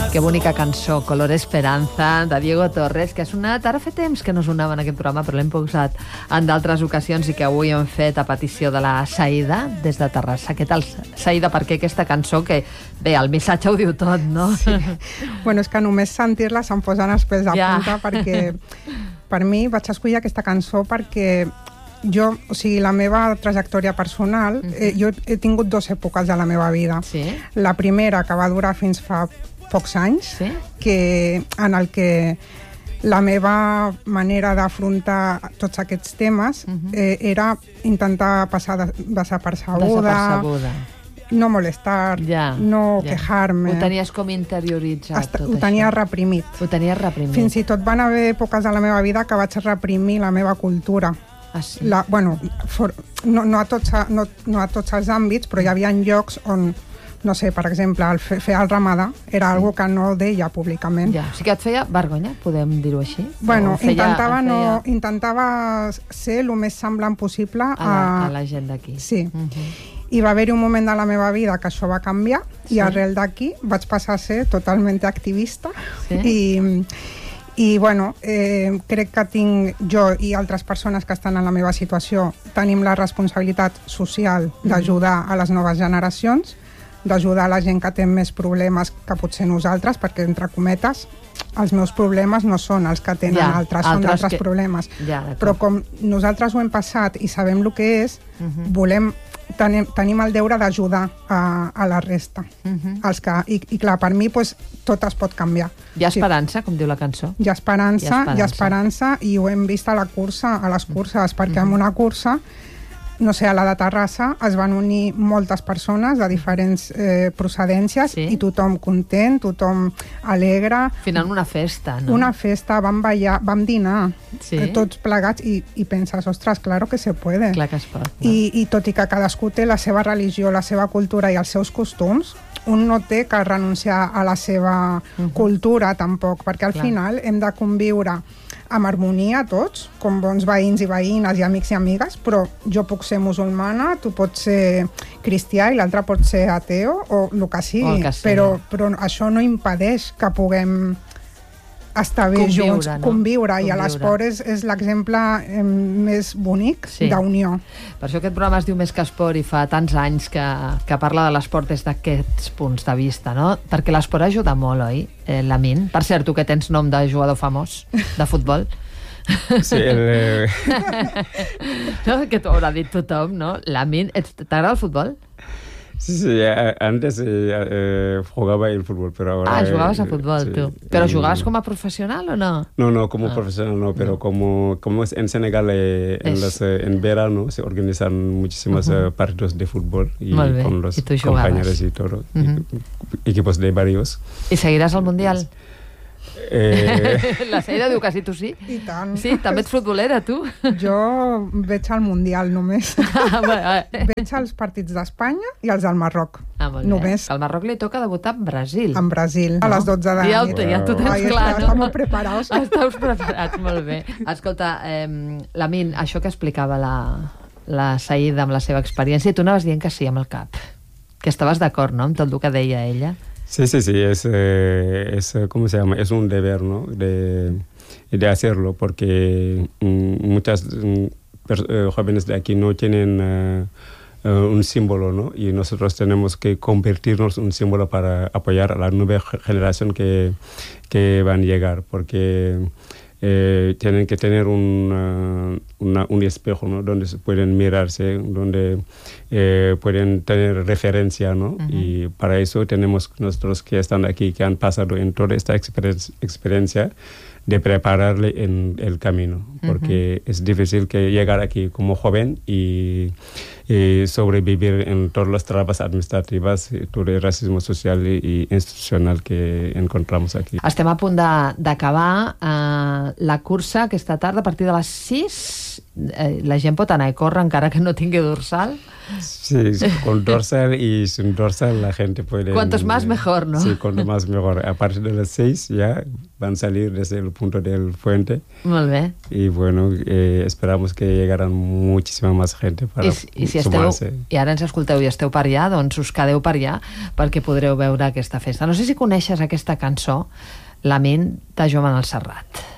Que bonica cançó, Color Esperanza, de Diego Torres, que ha sonat, ara fa temps que no sonava en aquest programa, però l'hem posat en d'altres ocasions i que avui hem fet a petició de la Saïda, des de Terrassa. Què tal, Saïda, per què aquesta cançó? Que, bé, el missatge ho diu tot, no? Sí. Bueno, és que només sentir-la se'm posen els pèls de punta, perquè per mi vaig escollir aquesta cançó perquè jo, o sigui, la meva trajectòria personal, jo he tingut dues èpoques de la meva vida. Sí. La primera, que va durar fins fa pocs anys, Sí. en el que la meva manera d'afrontar tots aquests temes era intentar passar desapercebuda, no molestar, no quejar-me. Ho tenies com interioritzat, tot ho tenia reprimit. Ho tenies reprimit. Fins i tot van haver èpoques de la meva vida que vaig reprimir la meva cultura. Ah, sí? No a tots els àmbits, però hi havia llocs on, no sé, per exemple, fer el ramadà era algo que no deia públicament. Ja. O sigui que et feia vergonya, podem dir-ho així? Bueno, intentava ser el més semblant possible a la gent d'aquí. Sí. I va haver-hi un moment de la meva vida que això va canviar i arrel d'aquí vaig passar a ser totalment activista. I bueno, crec que tinc jo i altres persones que estan en la meva situació, tenim la responsabilitat social d'ajudar a les noves generacions, d'ajudar a la gent que té més problemes que potser nosaltres, perquè, entre cometes, els meus problemes no són els que tenen altres, són d'altres problemes. Però com nosaltres ho hem passat i sabem el que és, tenim el deure d'ajudar a la resta. I clar, per mi tot es pot canviar. Hi ha esperança, com diu la cançó? Hi ha esperança i ho hem vist a les curses, perquè en una cursa, no sé, a la de Terrassa es van unir moltes persones de diferents procedències i tothom content, tothom alegre. Finalment una festa, no? Una festa, vam ballar, vam dinar, tots plegats i penses, ostres, claro que se puede. Clar que es pot. I tot i que cadascú té la seva religió, la seva cultura i els seus costums, un no té que renunciar a la seva cultura tampoc, perquè al final hem de conviure amb harmonia tots, com bons veïns i veïnes i amics i amigues, però jo puc ser musulmana, tu pots ser cristià i l'altre pot ser ateo o el que sigui, però això no impedeix que puguem estar bé junts, conviure, i a l'esport és l'exemple més bonic d'unió. Per això aquest programa es diu Més que Esport i fa tants anys que parla de l'esport des d'aquests punts de vista, no? Perquè l'esport ajuda molt, oi, Lamin? Per cert, tu que tens nom de jugador famós de futbol. Sí, No, que t'ho haurà dit tothom, no? Lamin, t'agrada el futbol? Sí, antes jugaba el fútbol, pero ahora... Ah, jugabas a fútbol, tú. ¿Pero jugabas como profesional o no? No, como profesional no, pero como en Senegal en verano se organizan muchísimos partidos de fútbol y con los compañeros y todo, equipos de varios. ¿Y seguirás al Mundial? La Saïda diu que sí, tu sí? I tant. Sí, també ets futbolera, tu? Jo veig el Mundial només. Veig els partits d'Espanya i els del Marroc. Només. Al Marroc li toca debutar amb Brasil. En Brasil, a les 12 de la nit. Ja t'ho tens clar, no? Estamos preparados. Esteu preparats, molt bé. Escolta, Lamin, això que explicava la Saïda amb la seva experiència, tu anaves dient que sí amb el cap. Que estaves d'acord, no?, amb tot el que deia ella. Sí, es ¿cómo se llama? Es un deber, ¿no?, de hacerlo, porque muchas jóvenes de aquí no tienen un símbolo, ¿no? Y nosotros tenemos que convertirnos en un símbolo para apoyar a la nueva generación que van a llegar, porque tienen que tener un espejo, ¿no?, donde se pueden mirarse, donde pueden tener referencia, ¿no? Y para eso tenemos nosotros que están aquí, que han pasado en toda esta experiencia, de prepararle en el camino, porque es difícil que llegar aquí como joven y sobrevivir en todas las trabas administrativas, todo el racismo social y institucional que encontramos aquí. Estem a punt d'acabar la cursa aquesta tarda a partir de les 6 la gent pot anar a córrer encara que no tingui dorsal? Sí, con dorsal y sin dorsal la gente puede... Cuantos más mejor, ¿no? Sí, cuanto más mejor. A partir de las 6 ya van a salir desde el punto del puente. Molt bé. Y bueno, esperamos que llegaran muchísima más gente para sumarse. I ara ens escolteu i esteu per allà, doncs us quedeu per allà perquè podreu veure aquesta festa. No sé si coneixes aquesta cançó, La ment de Joan Manuel Serrat.